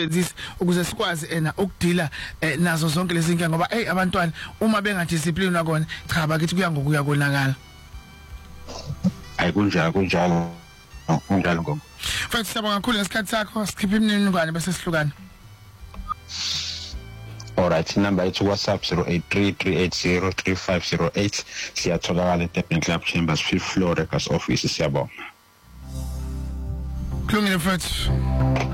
ukuze sikwazi ukudila nazo zonke lezi inkinga ngoba abantwana uma bengadiscipline kona cha bakithi kuya ngokuya konakala. Hayi kunjalo Ngongo. Mfethu siyabonga kakhulu ngesikhathi sakho, sikhiphe imininingwane bese sihlukana. Alright, number is WhatsApp 0833803508. Siyatholakala eDurban Club Chambers 5th floor Records office siyabonga. Kulungile mfethu.